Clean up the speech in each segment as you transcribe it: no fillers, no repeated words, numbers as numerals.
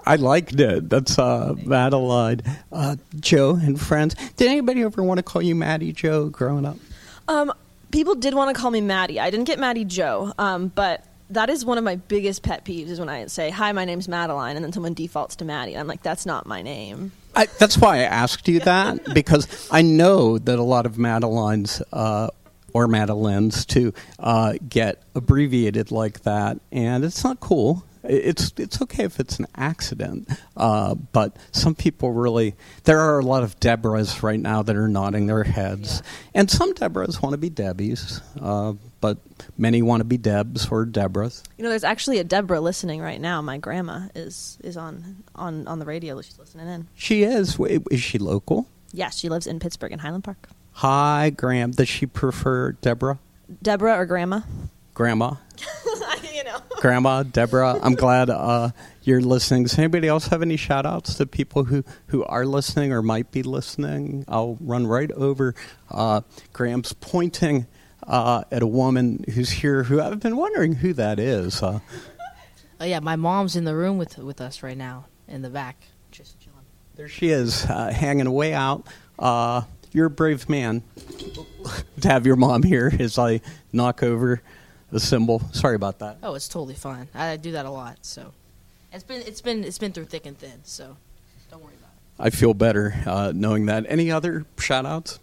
I liked it. That's Madeline. Joe and friends. Did anybody ever want to call you Maddie Joe growing up? People did want to call me Maddie. I didn't get Maddie Joe, but that is one of my biggest pet peeves is when I say, hi, my name's Madeline, and then someone defaults to Maddie. I'm like, that's not my name. That's why I asked you that, because I know that a lot of Madelines or Madelines to get abbreviated like that, and it's not cool. It's okay if it's an accident, but some people really, there are a lot of Deborahs right now that are nodding their heads, and some Deborahs want to be Debbies, but many want to be Debs or Deborahs. You know, there's actually a Deborah listening right now. My grandma is on the radio. She's listening in. She is. Is she local? Yes, she lives in Pittsburgh in Highland Park. Hi, Graham. Does she prefer Deborah? Deborah or Grandma? Grandma. You know. Grandma, Deborah, I'm glad you're listening. Does anybody else have any shout-outs to people who are listening or might be listening? I'll run right over. Graham's pointing at a woman who's here who I've been wondering who that is. Oh, yeah, my mom's in the room with us right now in the back, just chilling. There she is, hanging way out. You're a brave man to have your mom here as I knock over the symbol. Sorry about that. Oh, it's totally fine. I do that a lot, so it's been through thick and thin. So don't worry about it. I feel better knowing that. Any other shout-outs?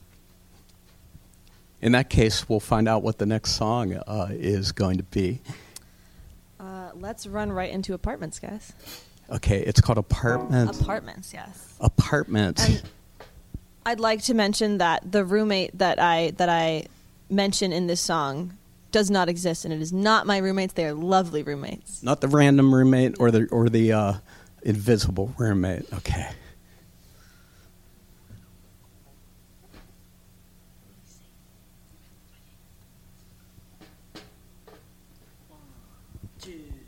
In that case, we'll find out what the next song is going to be. Let's run right into Apartments, guys. Okay, it's called Apartments. Apartments, yes. Apartments. And I'd like to mention that the roommate that I mention in this song does not exist, and it is not my roommates. They are lovely roommates. Not the random roommate or the invisible roommate. Okay. Two.